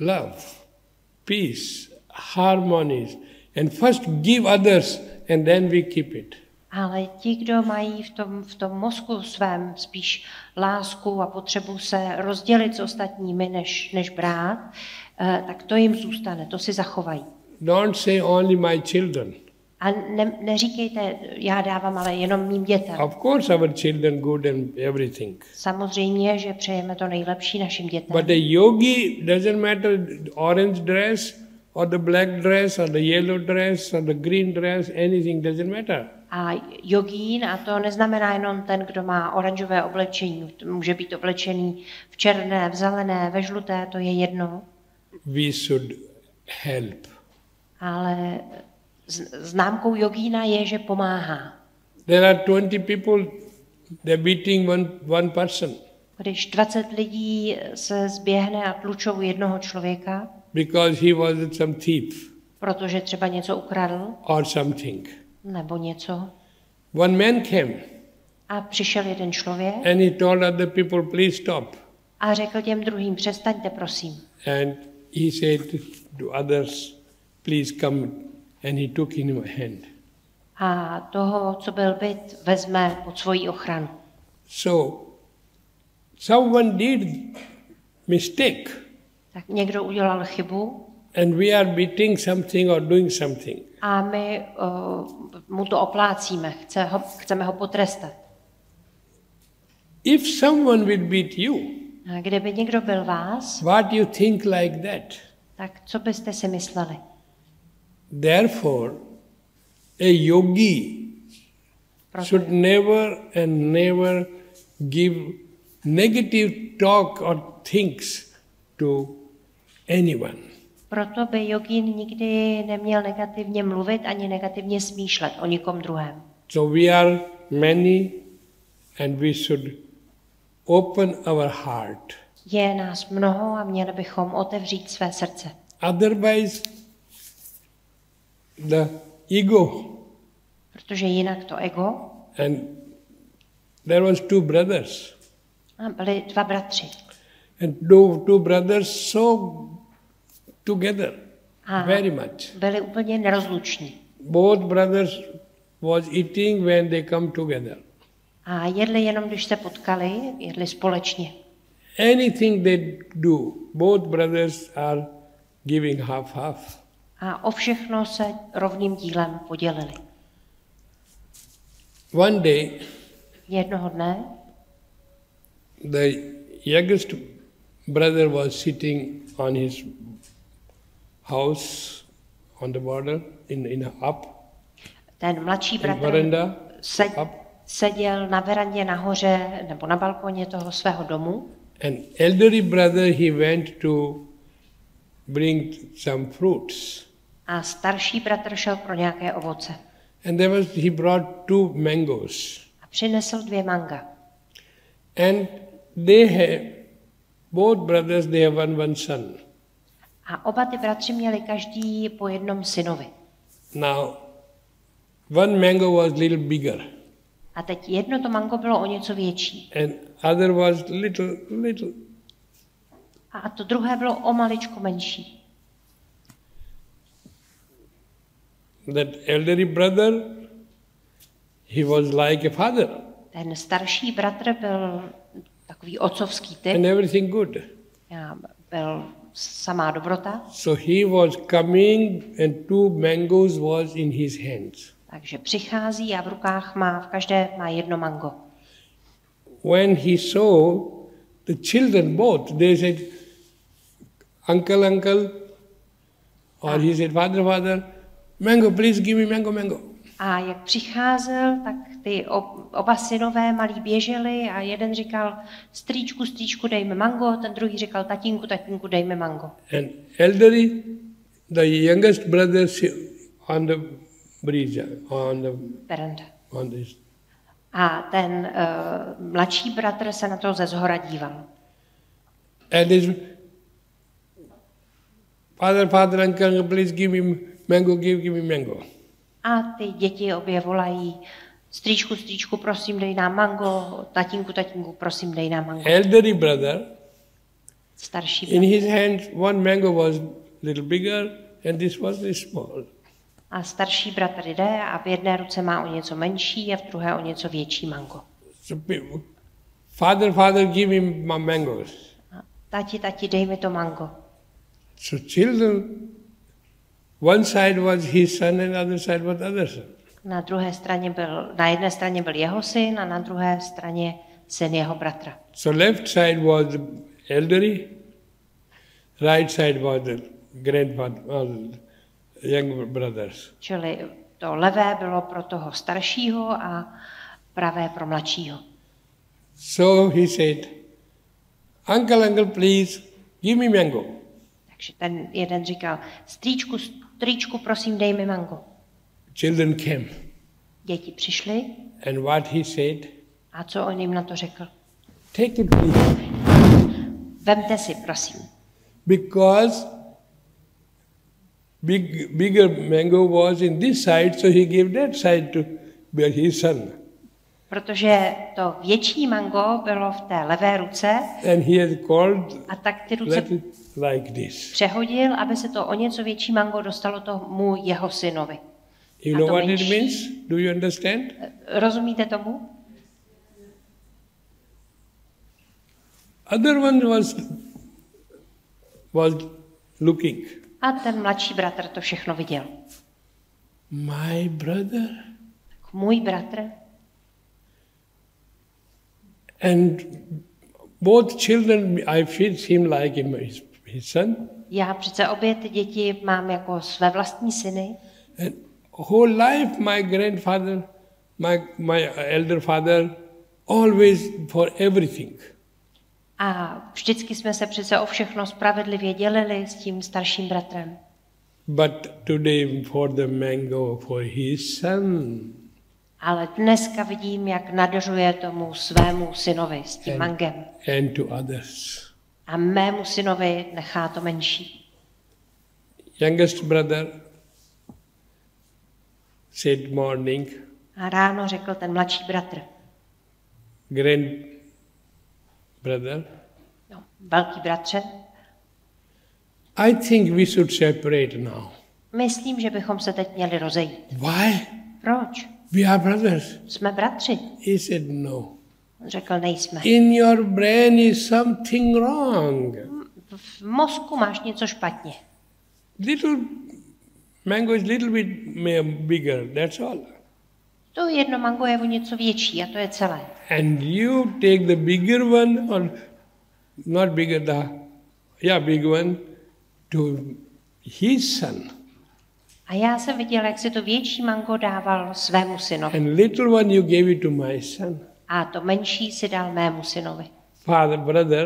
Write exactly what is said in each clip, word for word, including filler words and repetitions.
love, peace, harmonies, and first give others and then we keep it. Ale ti, kdo mají v tom, v tom mozku svém spíš lásku a potřebu se rozdělit s ostatními, než, než brát, eh, tak to jim zůstane, to si zachovají. Don't say only my children. A ne, neříkejte, já dávám, ale jenom mým dětem. Of course our children good and everything. Samozřejmě, že přejeme to nejlepší našim dětem. But a yogi doesn't matter the orange dress or the black dress or the yellow dress or the green dress, anything doesn't matter. A jogín, a to neznamená jenom ten, kdo má oranžové oblečení, může být oblečený v černé, v zelené, ve žluté, to je jedno. We should help. Ale známkou jogína je, že pomáhá. There are twenty people, they're beating one, one person. Když dvacet lidí se zběhne a tlučou jednoho člověka, Because he was some thief. Protože třeba něco ukradl, Or something. nebo něco. One man came. A přišel jeden člověk. And he told other people, please stop. A řekl těm druhým, přestaňte, prosím. And he said to others, please come. And he took in my hand. A toho, co byl bit, vezme pod svoji ochranu. So, someone did mistake. Tak někdo udělal chybu. And we are beating something or doing something. A my uh, mu to oplácíme, chce ho, chceme ho potrestat. If someone will beat you, a kdyby někdo byl vás, what you think like that? Tak co byste si mysleli? Therefore, a yogi Proto, should never and never give negative talk or things to anyone. proto by jogín nikdy neměl negativně mluvit ani negativně smýšlet o nikom druhém. So we are many and we should open our heart. Je nás mnoho a měli bychom otevřít své srdce. Otherwise, the ego. Protože jinak to ego. And there was two brothers. A byli dva bratři. And two, two brothers so together A very much. byli úplně nerozluční. Both brothers was eating when they come together. A jedli jenom, když se potkali, jedli společně. Anything they do, both brothers are giving half half. A o všechno se rovným dílem podělili. One day, Jednoho dne the youngest brother was sitting on his house on the border in in a up. ten mladší In bratr veranda, se, up. seděl na verandě nahoře nebo na balkoně toho svého domu. And elderly brother, he went to bring some fruits. A starší bratr šel pro nějaké ovoce. And there was, he brought two mangoes. A přinesl dvě manga. And they have, both brothers, they have one, one son. A oba ty bratři měli každý po jednom synovi. Now, one mango was little bigger. A teď jedno to mango bylo o něco větší. And other was little, little. A to druhé bylo o maličko menší. That elderly brother, he was like a father. Ten starší bratr byl takový otcovský typ. And everything good. Já byl samá dobrota. So he was coming and two mangoes was in his hands. Takže přichází a v rukách má, v každé má jedno mango. When he saw the children both, they said, uncle, uncle, or he said, father, father, mango, please give me mango, mango. A jak přicházel, tak ty oba synové malí běželi a jeden říkal, strýčku, strýčku, dej mi mango, ten druhý říkal, tatínku, tatínku, dej mi mango. And elderly, the youngest brother on the bridge, on the, Veranda. on this. A ten uh, mladší bratr se na to ze zhora díval. And his father, father, uncle, uncle, please give me mango, give, give me mango. A ty děti obě volají, strýčku, strýčku, prosím, dej nám mango, tatínku, tatínku, prosím, dej nám mango. Elderly brother, starší In bratr. his hand, one mango was little bigger and this was very small. A starší bratr jde a v jedné ruce má o něco menší a v druhé o něco větší mango. So pe- father, father, give him my mangoes. A tati, tati, dej mi to mango. So children, one side was his son and other side was other son. Na druhé straně byl, na jedné straně byl jeho syn a na druhé straně syn jeho bratra. So left side was the elderly, right side was the grandfather, uh, young brothers. Čili to levé bylo pro toho staršího a pravé pro mladšího. So he said, uncle, uncle, please, give me mango. Takže ten jeden říkal, strýčku, strýčku, prosím, dej mi mango. Children came. Děti přišly And what he said, a co on jim na to řekl? take it please. Vemte si, prosím. Because big, bigger mango was in this side, so he gave that side to his son. Protože to větší mango bylo v té levé ruce And he has called, a tak ty ruce let it like this. přehodil, aby se to o něco větší mango dostalo tomu jeho synovi. You A know to what it menší. means? Do you understand? Rozumíte tomu? Other one was, was looking. A ten mladší bratr to všechno viděl. My brother? Tak můj bratr. And both children, I feel him like him, his, his son. Já přece obě ty děti mám jako své vlastní syny. And whole life my grandfather, my, my elder father, always for everything. A vždycky jsme se přece o všechno spravedlivě dělili s tím starším bratrem. But today for the mango for his son. Ale dneska vidím, jak nadařuje tomu svému synovi s tím And- mangem. And to others. A mému synovi nechá to menší. Youngest brother said morning, A ráno řekl ten mladší bratr, grand brother, no, velký bratře, I think we should separate now. myslím, že bychom se teď měli rozejít. Why? Proč? We are brothers. Jsme bratři. He said no. On řekl, nejsme. In your brain is something wrong. V mozku máš něco špatně. Little mango is little bit ma- bigger, that's all. To jedno mango je o něco větší a to je celé. And you take the bigger one, or not bigger, the, yeah, big one, to his son. A já jsem viděl, jak si to větší mango dával svému synovi. And little one you gave it to my son. A to menší si dal mému synovi. Father, brother,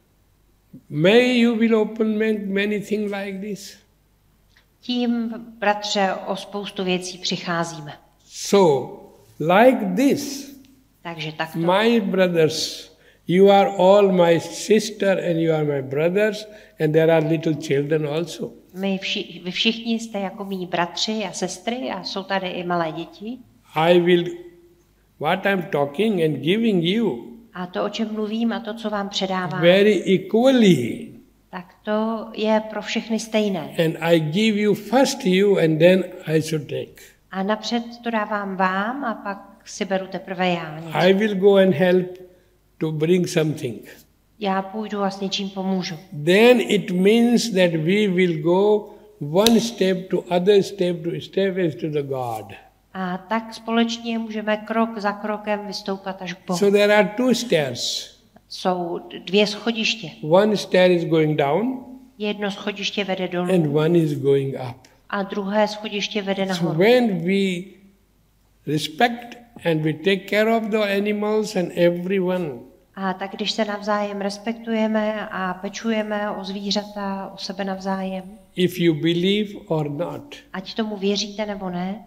may you will open man- many things like this. Tím, bratře, o spoustu věcí přicházíme. So, like this, Takže takto. my brothers, you are all my sister and you are my brothers, and there are little children also. My vši, vy všichni jste jako mý bratři a sestry a jsou tady i malé děti. I will, what I'm talking and giving you, A to, o čem mluvím a to, co vám předávám, very equally. tak to je pro všechny stejné. And I give you first you and then I should take. A napřed to dávám vám a pak si beru teprve já. něco. I will go and help to bring something. Já půjdu a s něčím pomůžu. Then it means that we will go one step to other step to establish to the God. A tak společně můžeme krok za krokem vystoupat až k Bohu. So there are two stairs. Jsou dvě schodiště. One stair is going down Jedno schodiště vede dolů and one is going up. a druhé schodiště vede So nahoru. when we respect and we take care of the animals and everyone, A tak když se navzájem respektujeme a pečujeme o zvířata, o sebe navzájem, if you believe or not, ať tomu věříte nebo ne,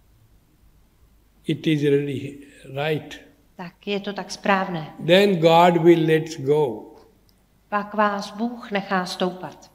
it is really right. tak je to tak správné. Then God will let go. Pak vás Bůh nechá stoupat.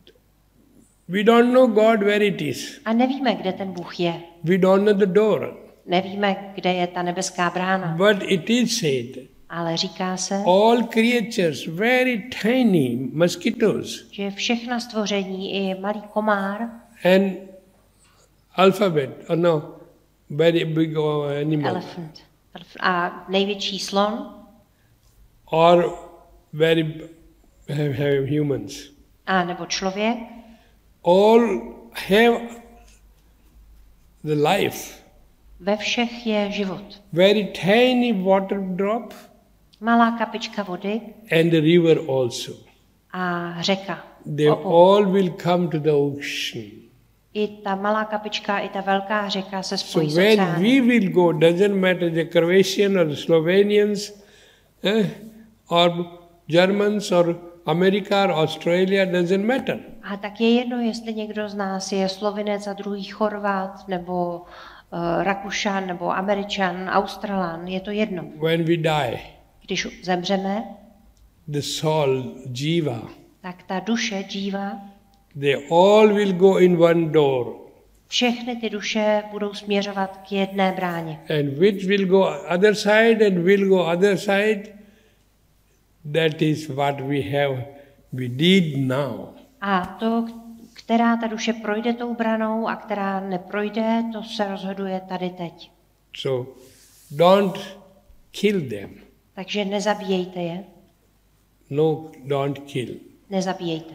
We don't know God where it is. A nevíme, kde ten Bůh je. We don't know the door. Nevíme, kde je ta nebeská brána. But it is said Ale říká se, all creatures, very tiny mosquitoes, že všechna stvoření, i malý komár, and alphabet, or no, very big animal, elephant, a největší slon, or very have, have humans, a nebo člověk, all have the life. ve všech je život. Very tiny water drop Malá kapička vody and the river also. a řeka. They Obou. all will come to the ocean. I ta malá kapička, i ta velká řeka se So spojí s where oceánem. we will go, doesn't matter the Croatian or the Slovenians, eh, or Germans or America or Australia, doesn't matter. A tak je jedno, jestli někdo z nás je Slovinec a druhý Chorvat, nebo uh, Rakušan, nebo Američan, Australan, je to jedno. When we die, Když zemřeme, the soul, jiva, tak ta duše, džíva, they all will go in one door. všechny ty duše budou směřovat k jedné bráně. And which will go other side and will go other side, that is what we have, we did now. A to, která ta duše projde tou branou a která neprojde, to se rozhoduje tady teď. So don't kill them. Takže nezabíjejte je, No, don't kill. nezabíjejte.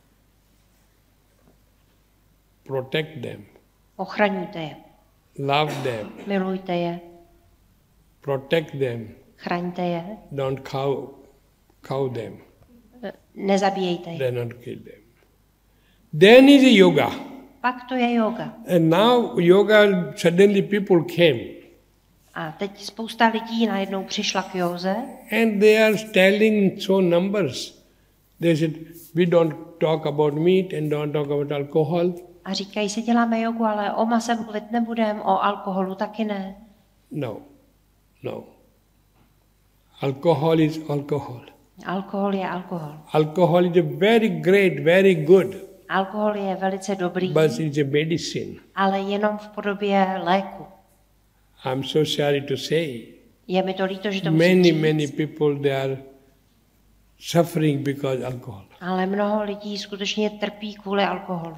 Protect them. Ochraňujte je, Love them. milujte je, Protect them. chraňte je, Don't cow, cow them. nezabíjejte je. Then not kill them. Then is a yoga. Pak to je yoga. And now yoga, suddenly people came. A teď spousta lidí najednou přišla k józe And they are telling so numbers. They said, we don't talk about meat and don't talk about alcohol. a říkají si, děláme jogu, ale o mase mluvit nebudeme, o alkoholu taky ne. No, no. Alcohol is alcohol. Alkohol je alkohol. Alcohol is a very great, very good, Alkohol je velice dobrý, but it's a medicine. ale jenom v podobě léku. I'm so sorry to say. Je mi to líto, že to musím Many, říct, many people, they are suffering because alcohol. ale mnoho lidí skutečně trpí kvůli alkoholu.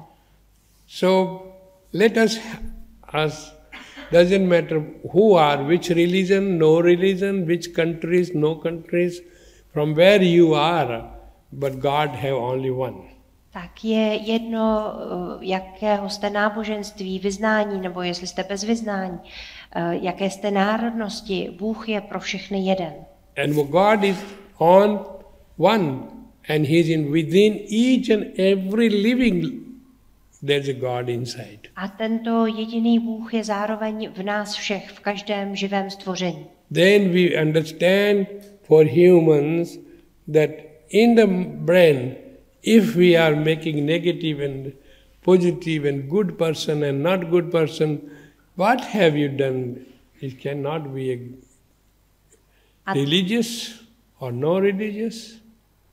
So let us, us doesn't matter who are, which religion, no religion, which countries, no countries, from where you are, but God have only one. Tak je jedno, eh, jakého jste náboženství, vyznání, nebo jestli jste bez vyznání, eh, jaké jste národnosti, Bůh je pro všechny jeden. And God is on one, and He is in within each and every living. There's a God inside. A tento jediný Bůh je zároveň v nás všech, v každém živém stvoření. Then we understand for humans that in the brain, if we are making negative and positive and good person and not good person, what have you done? It cannot be a A religious or no religious.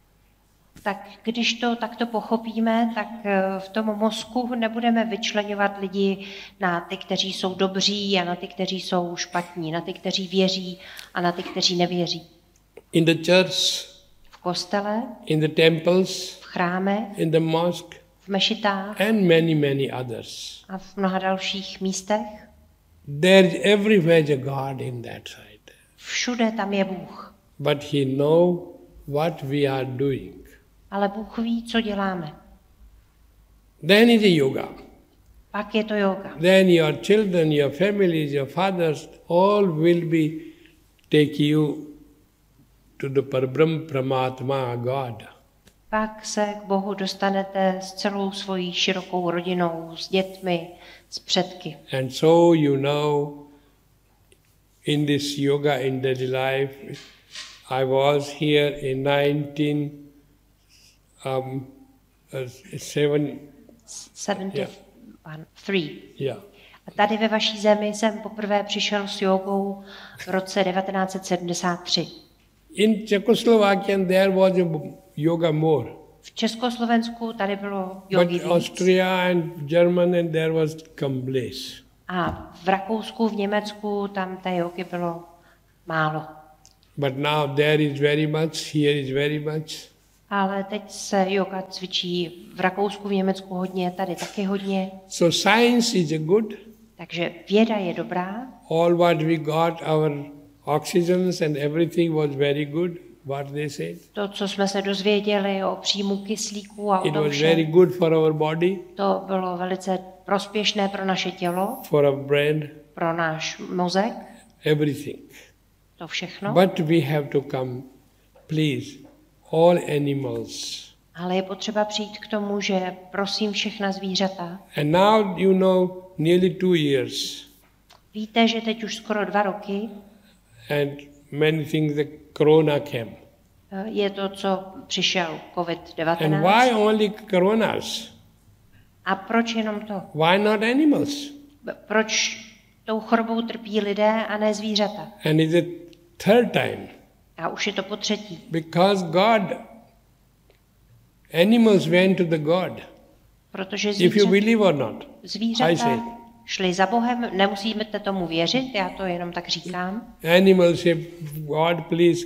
tak když to takto pochopíme, tak eh, v tom mozku nebudeme vyčleňovat lidi na ty, kteří jsou dobří a na ty, kteří jsou špatní, na ty, kteří věří a na ty, kteří nevěří. In the church, V kostele, in the temples, v chráme, in the mosque, v mešitách and many, many others. a v mnoha dalších místech. There is everywhere a God in that side. Všude tam je Bůh. But He knows what we are doing. Ale Bůh ví, co děláme. Then is a yoga. Pak je to yoga. Then your children, your families, your fathers, all will be take you to the Parabram Pramatma, God. Pak se k Bohu dostanete s celou svojí širokou rodinou, s dětmi, s předky. And so you know, in this yoga in daily life, I was here in nineteen um, uh, seven, sedmdesát tři. yeah. A tady ve vaší zemi jsem poprvé přišel s jogou v roce devatenáct set sedmdesát tři. In Czechoslovakia there was a yoga more. V Československu tady bylo But jogi víc. Austria and German and there was complete. A v Rakousku, v Německu tam té jogy bylo málo. But now there is very much, here is very much. Ale teď se yoga cvičí v Rakousku, v Německu hodně, tady taky hodně. So science is a good. Takže věda je dobrá. All what we got, our oxygens and everything was very good, what they said. To, co jsme se dozvěděli o příjmu kyslíku a o It tom was very všem, good for our body, to bylo velice prospěšné pro naše tělo, for our brain, pro náš mozek, everything. to všechno. But we have to come, please, all animals. Ale je potřeba přijít k tomu, že prosím všechna zvířata. And now you know nearly two years Víte, že teď už skoro dva roky and many things, the corona came. je to, co přišel covid And devatenáct. why only coronas? A proč jenom to? Why not animals? Proč tou chorobou trpí lidé a ne zvířata? And it's the third time. A už je to po třetí. Because God, animals went to the God. Protože If you zvířata, believe or not. I say. zvířata šli za Bohem, nemusíme tomu věřit, já to jenom tak říkám. Animals say, God, please,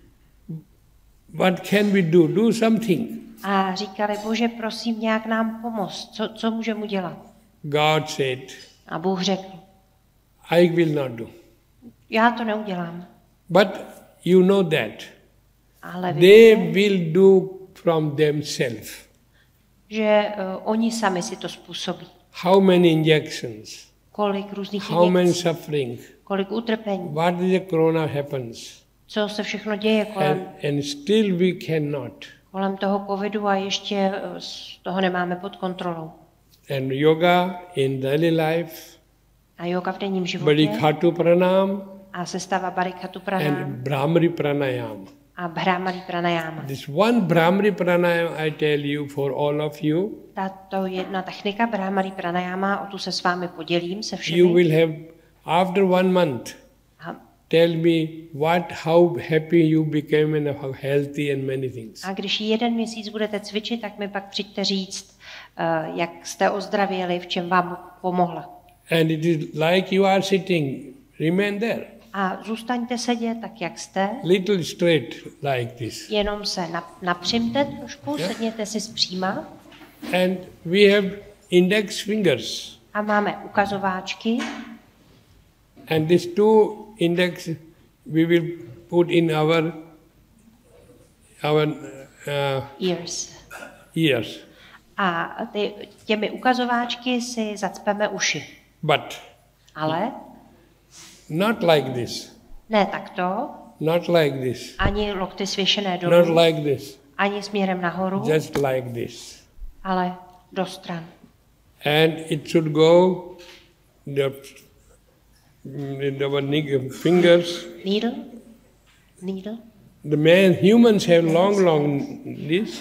what can we do? Do something. A říkali, Bože, prosím, nějak nám pomoct, co, co můžeme udělat? God said, A Bůh řekl, I will not do. já to neudělám, But you know that. ale They víte, will do from themselves. že uh, oni sami si to způsobí. How many injections? Kolik různých How many injekcí, suffering? kolik utrpení, What is the corona happens? co se všechno děje And, kolem, and still we cannot. kolem toho covidu a ještě uh, z toho nemáme pod kontrolou. And yoga in daily life, A yoga v denním životě Bharikhatu pranam a sestava Bharikhatu and pranám Brahmari pranayam. a Bhramari pranayama. This one Brahmari pranayam I tell you for all of you, Tato jedna technika Bhramari pranayama, o tu se s vámi podělím se you všemi. will have after one month. A, Tell me what, how happy you became and how healthy and many things. a když jeden měsíc budete cvičit, tak mi pak přijďte říct, uh, jak jste ozdravěli, v čem vám pomohla. And it is like you are sitting, remain there. A zůstaňte sedět tak, jak jste, Little straight like this. jenom se nap, napřimte trošku, Yeah. sedněte si zpříma And we have index fingers. a máme ukazováčky And these two index we will put in our our uh, ears. ears. A ty, těmi ukazováčky si zacpeme uši. But Ale not like this. ne takto, Not like this. ani lokty svěšené Not dolů, like this. ani směrem nahoru, Just like this. ale do stran. And it should go the in our nig- fingers. Needle? Needle? The man humans have long, long this,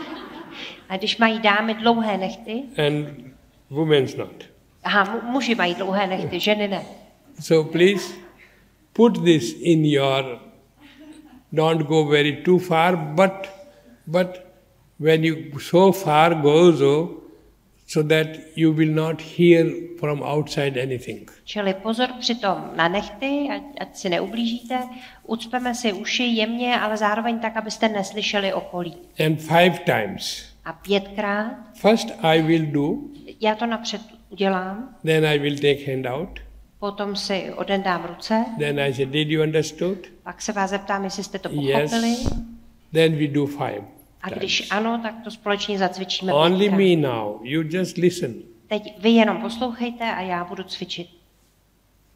A když mají dámy dlouhé nechty, and women's not. aha, mu- muži mají dlouhé nechty, ženy ne. So please put this in your. Don't go very too far, but but when you so far go so, so that you will not hear from outside anything. Čili pozor přitom na nechty, ať, ať si neublížíte, ucpeme si uši jemně, ale zároveň tak, abyste neslyšeli okolí. And five times. A pětkrát, First I will do, já to napřed udělám, then I will take hand out. potom si odendám ruce, Then I say, did you understood? pak se vás zeptám, jestli jste to Yes. pochopili. Then we do five. A když ano, tak to společně zacvičíme Only pětkrát. me now. You just listen. Teď vy jenom poslouchejte a já budu cvičit.